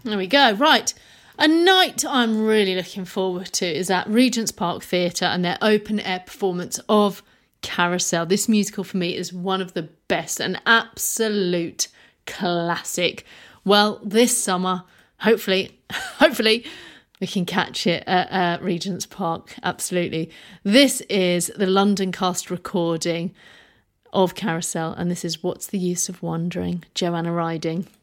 There we go. Right. A night I'm really looking forward to is at Regent's Park Theatre and their open air performance of Carousel. This musical for me is one of the best, an absolute classic. Well, this summer, hopefully, we can catch it at Regent's Park. Absolutely. This is the London cast recording of Carousel, and this is What's the Use of Wondering, Joanna Riding.